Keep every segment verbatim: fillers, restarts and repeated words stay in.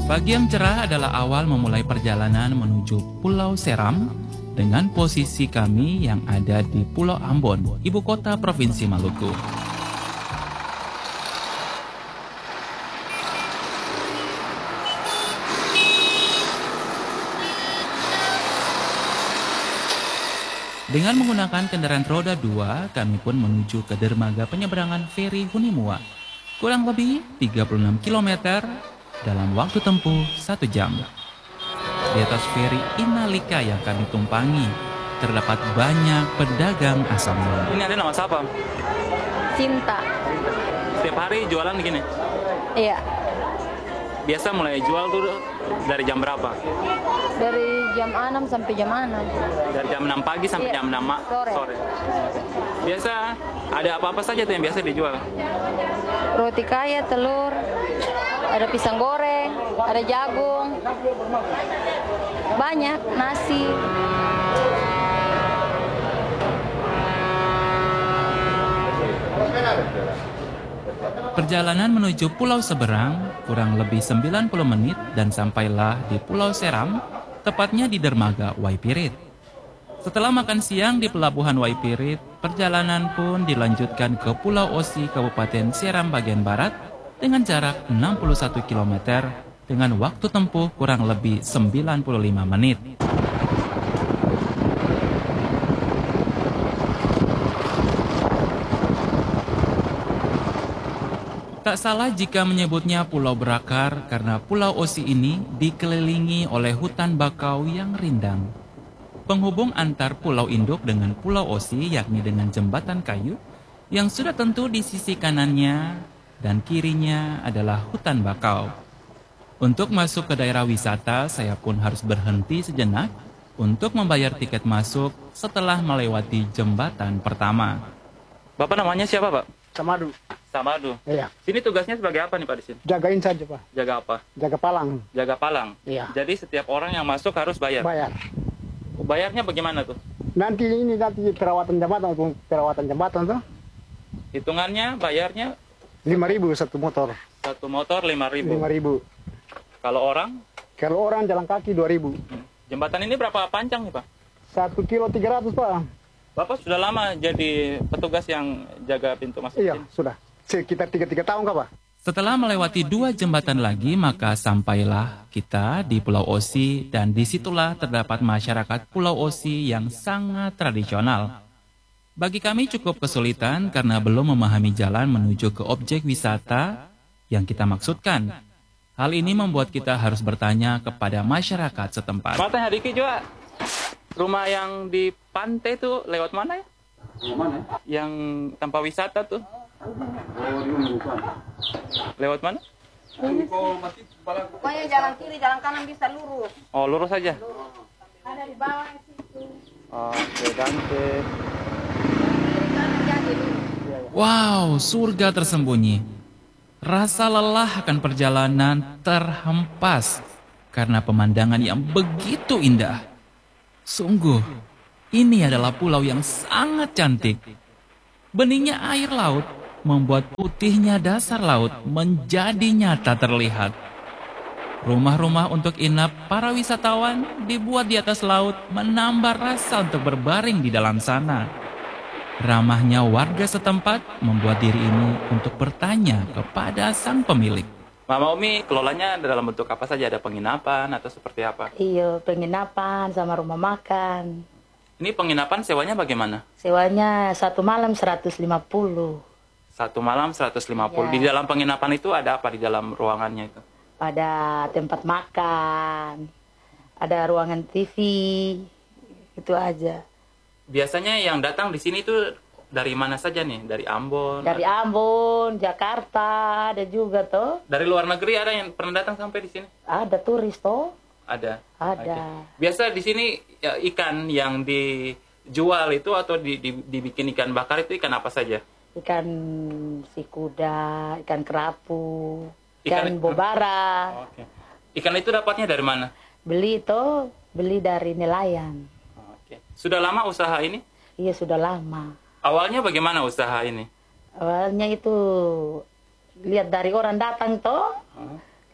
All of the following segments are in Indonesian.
Pagi yang cerah adalah awal memulai perjalanan menuju Pulau Seram dengan posisi kami yang ada di Pulau Ambon, ibu kota Provinsi Maluku. Dengan menggunakan kendaraan roda dua, kami pun menuju ke dermaga penyeberangan feri Hunimua. Kurang lebih tiga puluh enam kilometer dalam waktu tempuh satu jam. Di atas feri Inalika yang kami tumpangi, terdapat banyak pedagang asam lambung. Ini ada nama siapa? Cinta. Setiap hari jualan gini? Iya. Biasa mulai jual tuh dari jam berapa? Dari jam enam sampai jam enam. Dari jam enam pagi sampai Iya, jam enam ma- sore. sore. Biasa ada apa-apa saja tuh yang biasa dijual? Roti kaya, telur, ada pisang goreng, ada jagung, banyak, nasi. Perjalanan menuju Pulau Seberang kurang lebih sembilan puluh menit dan sampailah di Pulau Seram, tepatnya di dermaga Waipirit. Setelah makan siang di pelabuhan Waipirit, perjalanan pun dilanjutkan ke Pulau Osi, Kabupaten Seram bagian barat dengan jarak enam puluh satu kilometer dengan waktu tempuh kurang lebih sembilan puluh lima menit. Tak salah jika menyebutnya Pulau Berakar karena Pulau Osi ini dikelilingi oleh hutan bakau yang rindang. Penghubung antar pulau induk dengan Pulau Osi yakni dengan jembatan kayu yang sudah tentu di sisi kanannya dan kirinya adalah hutan bakau. Untuk masuk ke daerah wisata, saya pun harus berhenti sejenak untuk membayar tiket masuk setelah melewati jembatan pertama. Bapak namanya siapa, Pak? Samadu. Samadu. Iya. Sini tugasnya sebagai apa nih, Pak, di sini? Jagain saja, Pak. Jaga apa? Jaga palang. Jaga palang. Iya. Jadi setiap orang yang masuk harus bayar. Bayar. Bayarnya bagaimana tuh? Nanti ini nanti perawatan jembatan, untuk perawatan jembatan tuh Hitungannya bayarnya lima ribu satu motor. satu motor lima ribu. Lima ribu. Kalau orang? Kalau orang jalan kaki dua ribu. Jembatan ini berapa panjang nih, Pak? Satu kilo tiga ratus, Pak. Bapak sudah lama jadi petugas yang jaga pintu masuk Iya, sini? sudah. Sekitar tiga tiga tahun, Kak, Pak. Setelah melewati dua jembatan lagi, maka sampailah kita di Pulau Osi dan disitulah terdapat masyarakat Pulau Osi yang sangat tradisional. Bagi kami cukup kesulitan karena belum memahami jalan menuju ke objek wisata yang kita maksudkan. Hal ini membuat kita harus bertanya kepada masyarakat setempat. Mau tanya Diki juga, rumah yang di pantai tuh lewat mana ya? Mana? Yang tanpa wisata tuh. Oh, di bukan. Lewat mana? Pokoknya jalan kiri, jalan kanan bisa lurus. Oh, lurus saja. Ada di bawah situ. Oke, Dante. Kiri kanan jadi lurus. Wow, surga tersembunyi. Rasa lelah akan perjalanan terhempas karena pemandangan yang begitu indah. Sungguh, ini adalah pulau yang sangat cantik. Beningnya air laut membuat putihnya dasar laut menjadi nyata terlihat. Rumah-rumah untuk inap para wisatawan dibuat di atas laut menambah rasa untuk berbaring di dalam sana. Ramahnya warga setempat membuat diri ini untuk bertanya kepada sang pemilik. Mama Umi, kelolanya dalam bentuk apa saja? Ada penginapan atau seperti apa? Iya, penginapan sama rumah makan. Ini penginapan sewanya bagaimana? Sewanya satu malam seratus lima puluh. Satu malam seratus lima puluh. Ya. Di dalam penginapan itu ada apa di dalam ruangannya itu? Ada tempat makan, ada ruangan T V, itu aja. Biasanya yang datang di sini itu dari mana saja nih? Dari Ambon? Dari Ambon, Jakarta, ada juga toh. Dari luar negeri ada yang pernah datang sampai di sini? Ada turis toh. Ada. Ada. Oke. Biasa di sini ya, ikan yang dijual itu atau di, di, dibikin ikan bakar itu ikan apa saja? Ikan si kuda, ikan kerapu, Ikan- ikan, bobara. Oke. Ikan itu dapatnya dari mana? Beli toh, beli dari nelayan. Oke. Sudah lama usaha ini? Iya sudah lama. Awalnya bagaimana usaha ini? Awalnya itu lihat dari orang datang toh, Hmm.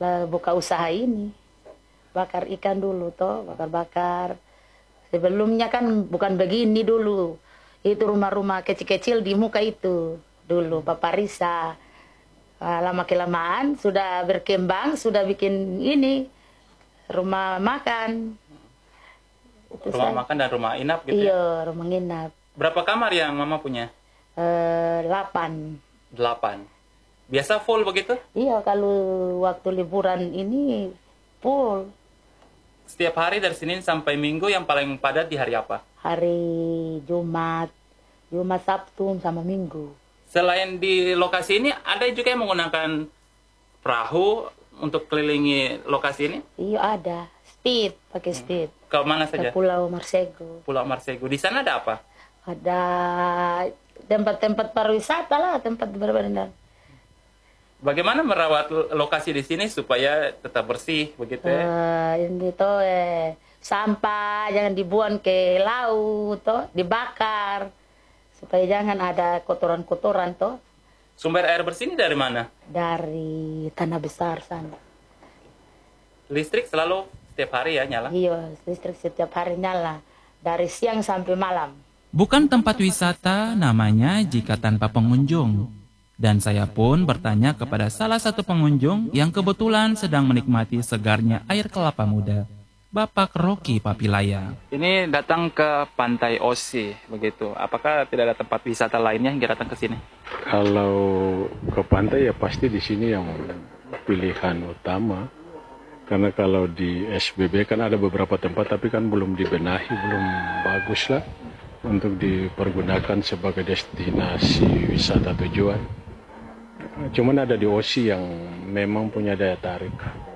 lah buka usaha ini. Bakar ikan dulu toh, bakar-bakar. Sebelumnya kan bukan begini dulu. Itu rumah-rumah kecil-kecil di muka itu dulu, paparisa. Ah, lama kelamaan sudah berkembang, sudah bikin ini rumah makan. Itu Rumah saya. makan dan rumah inap gitu ya? Iya, rumah nginap. Berapa kamar yang Mama punya? Eh, delapan. Delapan. Biasa full begitu? Iya, kalau waktu liburan ini full. Setiap hari dari Senin sampai Minggu yang paling padat di hari apa? Hari Jumat, Jumat, Sabtu, sama Minggu. Selain di lokasi ini, ada juga yang menggunakan perahu untuk kelilingi lokasi ini? Iya ada, speed, pakai speed. Ke mana Ke saja? Pulau Marsego. Pulau Marsego. Di sana ada apa? Ada tempat-tempat pariwisata lah, tempat berbeda. Bagaimana merawat lo- lokasi di sini supaya tetap bersih begitu ya? Eh, ini tuh eh, sampah jangan dibuang ke laut, toh dibakar supaya jangan ada kotoran-kotoran toh Sumber air bersih ini dari mana? dari tanah besar sana. Listrik selalu setiap hari ya nyala? Iya, listrik setiap hari nyala dari siang sampai malam. Bukan tempat wisata namanya jika tanpa pengunjung. Dan saya pun bertanya kepada salah satu pengunjung yang kebetulan sedang menikmati segarnya air kelapa muda, Bapak Rocky Papilaya. Ini datang ke Pantai Osi begitu. Apakah tidak ada tempat wisata lainnya hingga datang ke sini? Kalau ke pantai ya pasti di sini yang pilihan utama. Karena kalau di S B B kan ada beberapa tempat tapi kan belum dibenahi, belum bagus lah untuk dipergunakan sebagai destinasi wisata tujuan. Cuman ada di Osi yang memang punya daya tarik.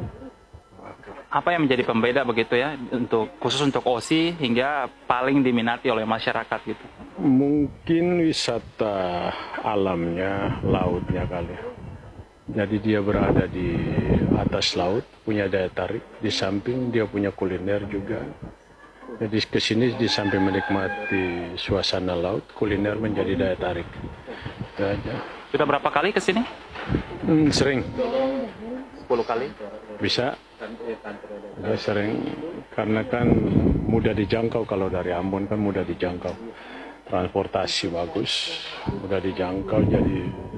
Apa yang menjadi pembeda begitu ya untuk khusus untuk Osi hingga paling diminati oleh masyarakat gitu? Mungkin wisata alamnya, lautnya kali. Jadi dia berada di atas laut, punya daya tarik. Di samping dia punya kuliner juga. Jadi ke sini di samping menikmati suasana laut, kuliner menjadi daya tarik. Itu aja. Sudah berapa kali ke sini? Hmm, sering, sepuluh kali. bisa. Udah sering, karena kan mudah dijangkau kalau dari Ambon kan mudah dijangkau. Transportasi bagus, mudah dijangkau jadi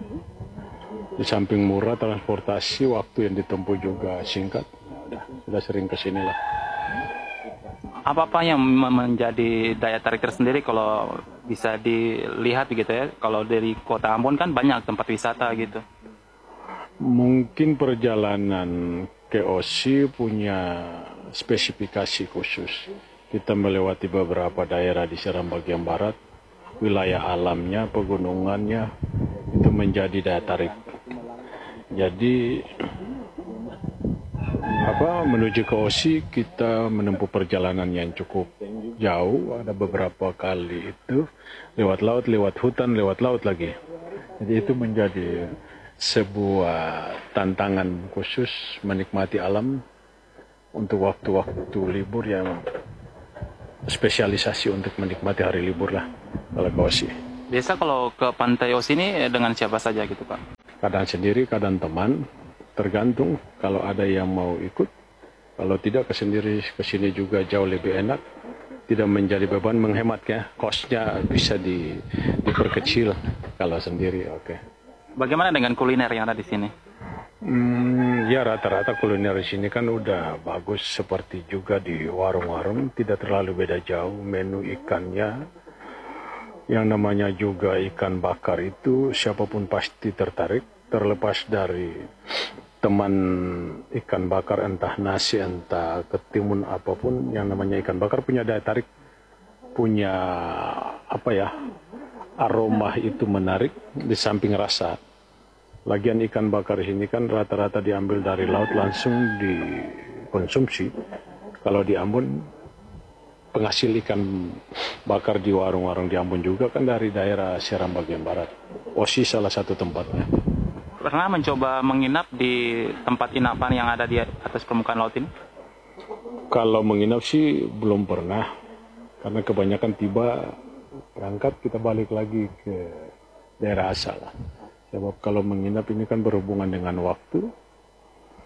di samping murah transportasi, waktu yang ditempuh juga singkat. Udah, sudah sering ke sini lah. Apa-apa yang me- menjadi daya tarik tersendiri kalau bisa dilihat gitu ya? Kalau dari kota Ambon kan banyak tempat wisata gitu. Mungkin perjalanan ke Osi punya spesifikasi khusus. Kita melewati beberapa daerah di Seram bagian barat, wilayah alamnya, pegunungannya, itu menjadi daya tarik. Jadi apa menuju ke Osi kita menempuh perjalanan yang cukup jauh, ada beberapa kali itu lewat laut, lewat hutan, lewat laut lagi. Jadi itu menjadi sebuah tantangan khusus menikmati alam untuk waktu-waktu libur yang spesialisasi untuk menikmati hari libur lah kalau ke Osi. Biasa kalau ke Pantai Osi ini dengan siapa saja gitu Pak? Kadang sendiri, kadang teman, tergantung kalau ada yang mau ikut. Kalau tidak ke sendiri, ke sini juga jauh lebih enak. Tidak menjadi beban, menghemat ya. Kosnya bisa di, diperkecil kalau sendiri, oke. Okay. Bagaimana dengan kuliner yang ada di sini? Hmm, ya rata-rata kuliner di sini kan udah bagus, seperti juga di warung-warung, tidak terlalu beda jauh. Menu ikannya, yang namanya juga ikan bakar itu siapapun pasti tertarik, terlepas dari teman ikan bakar, entah nasi, entah ketimun, apapun yang namanya ikan bakar punya daya tarik, punya apa ya, aroma itu menarik di samping rasa. Lagian ikan bakar ini kan rata-rata diambil dari laut langsung dikonsumsi. Kalau di Ambon penghasil ikan bakar di warung-warung di Ambon juga kan dari daerah Seram bagian barat. Osi salah satu tempatnya. Pernah mencoba menginap di tempat inapan yang ada di atas permukaan laut ini? Kalau menginap sih belum pernah. Karena kebanyakan tiba berangkat kita balik lagi ke daerah asal. Sebab kalau menginap ini kan berhubungan dengan waktu.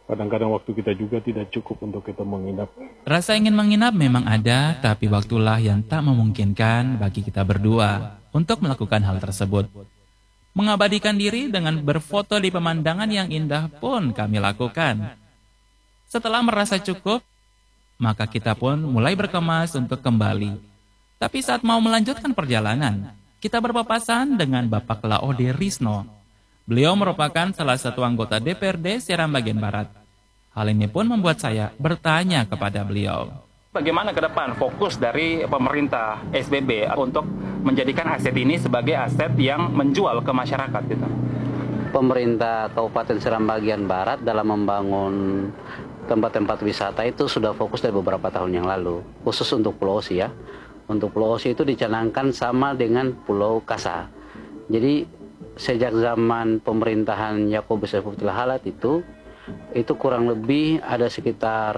Kadang-kadang waktu kita juga tidak cukup untuk kita menginap. Rasa ingin menginap memang ada, tapi waktulah yang tak memungkinkan bagi kita berdua untuk melakukan hal tersebut. Mengabadikan diri dengan berfoto di pemandangan yang indah pun kami lakukan. Setelah merasa cukup, maka kita pun mulai berkemas untuk kembali. Tapi saat mau melanjutkan perjalanan, kita berpapasan dengan Bapak Laode Risno. Beliau merupakan salah satu anggota D P R D Seram bagian Barat. Hal ini pun membuat saya bertanya kepada beliau. Bagaimana ke depan fokus dari pemerintah S B B untuk menjadikan aset ini sebagai aset yang menjual ke masyarakat gitu? Pemerintah Kabupaten Seram bagian Barat dalam membangun tempat-tempat wisata itu sudah fokus dari beberapa tahun yang lalu, khusus untuk Pulau Osi ya. Untuk Pulau Osi itu dicanangkan sama dengan Pulau Kasa. Jadi sejak zaman pemerintahan Yakobus Saifullah Halat itu, itu kurang lebih ada sekitar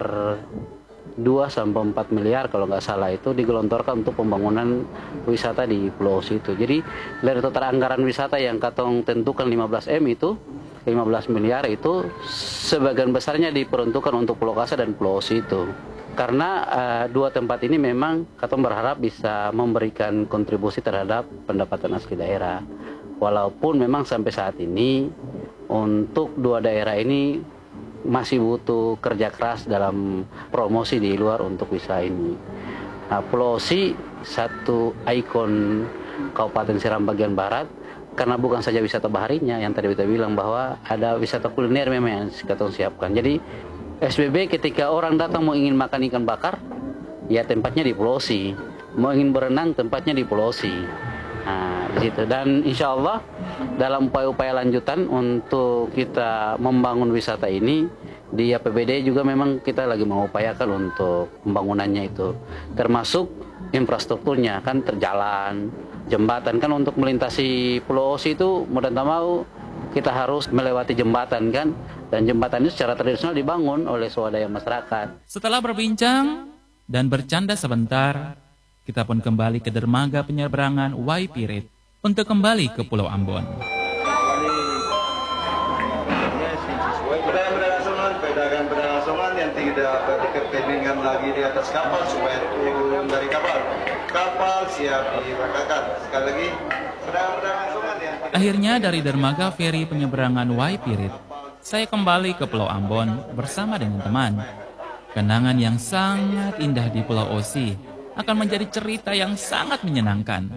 dua sampai empat miliar kalau nggak salah itu digelontorkan untuk pembangunan wisata di Pulau Osi itu. Jadi dari total anggaran wisata yang katong tentukan lima belas M itu, lima belas miliar itu sebagian besarnya diperuntukkan untuk Pulau Kasa dan Pulau Osi itu. Karena uh, dua tempat ini memang katong berharap bisa memberikan kontribusi terhadap pendapatan asli daerah. Walaupun memang sampai saat ini untuk dua daerah ini masih butuh kerja keras dalam promosi di luar untuk wisata ini. Nah, Pulau Osi satu ikon Kabupaten Seram bagian Barat karena bukan saja wisata baharinya yang tadi kita bilang bahwa ada wisata kuliner memang yang kita siapkan. Jadi S B B ketika orang datang mau ingin makan ikan bakar, ya tempatnya di Pulau Osi. Mau ingin berenang tempatnya di Pulau Osi. Nah, di situ. Dan insya Allah dalam upaya-upaya lanjutan untuk kita membangun wisata ini di A P B D juga memang kita lagi mengupayakan untuk pembangunannya itu, termasuk infrastrukturnya kan terjalan, jembatan kan untuk melintasi Pulau Osi itu mau dan tak mau kita harus melewati jembatan kan, dan jembatan ini secara tradisional dibangun oleh swadaya masyarakat. Setelah berbincang dan bercanda sebentar, kita pun kembali ke dermaga penyeberangan Waipirit untuk kembali ke Pulau Ambon. Pedagang-pedagang asongan yang tidak berkepentingan lagi di atas kapal supaya turun dari kapal. Kapal siap dirakakan. Sekali lagi, pedagang-pedagang asongan yang tidak... Akhirnya dari dermaga feri penyeberangan Waipirit, saya kembali ke Pulau Ambon bersama dengan teman. Kenangan yang sangat indah di Pulau Osi akan menjadi cerita yang sangat menyenangkan.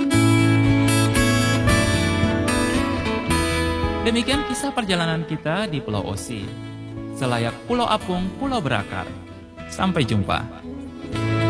Demikian kisah perjalanan kita di Pulau Osi. Selayak pulau apung, pulau berakar. Sampai jumpa.